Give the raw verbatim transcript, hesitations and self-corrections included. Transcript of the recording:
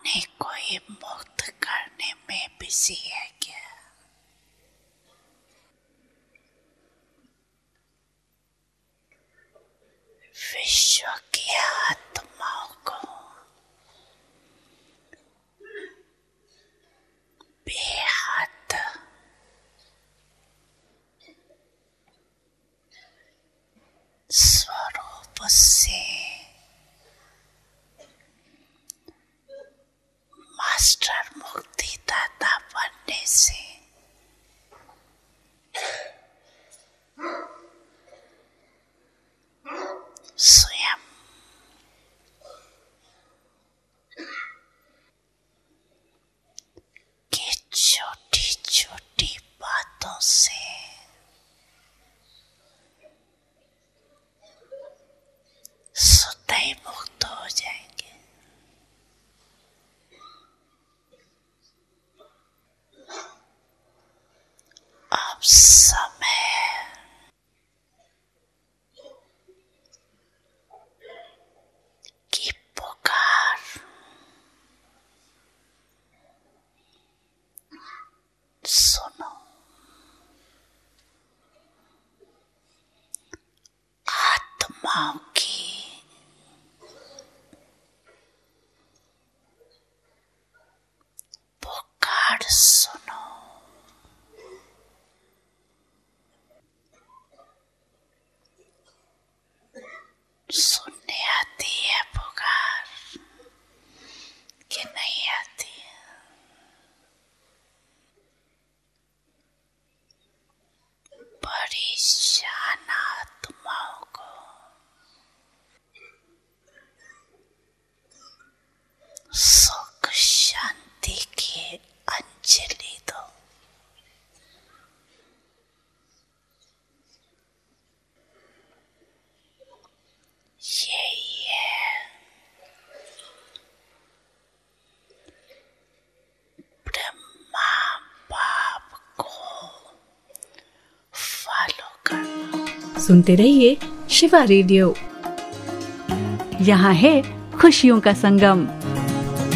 अपने को ही मुक्त करने में बिजी है क्या? विश्व की आत्माओं को बेहद स्वरूप से मास्टर मुक्तिदाता बनने से स्वयं की छोटी छोटी बातों से स्वतः ही मुक्त हो जाएंगे। अब समय की पुकार सुनो। आत्माओं की पुकार सुनो। सुनने आती है पुकार कि नहीं आती है? परेशान आत्माओं को सुख शांति की अंजलि दो। यही है ब्रह्मा बाप को फॉलो करना। सुनते रहिए शिवा रेडियो। यहाँ है खुशियों का संगम।